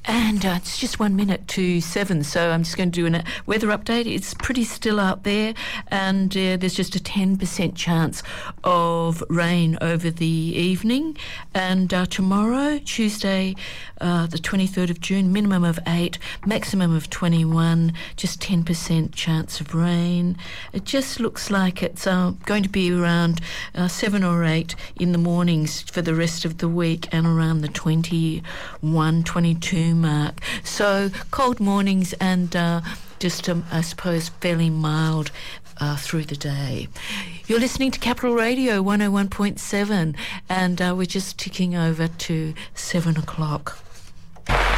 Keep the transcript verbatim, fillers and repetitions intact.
And uh, it's just one minute to seven, so I'm just going to do a weather update. It's pretty still out there, and uh, there's just a ten percent chance of rain over the evening. And uh, tomorrow, Tuesday, uh, the twenty-third of June, minimum of eight, maximum of twenty-one, just ten percent chance of rain. It just looks like it's uh, going to be around uh, seven or eight in the mornings for the rest of the week, and around the twenty-one, twenty-two mark. So cold mornings and uh, just, um, I suppose, fairly mild uh, through the day. You're listening to Capital Radio one oh one point seven, and uh, we're just ticking over to seven o'clock.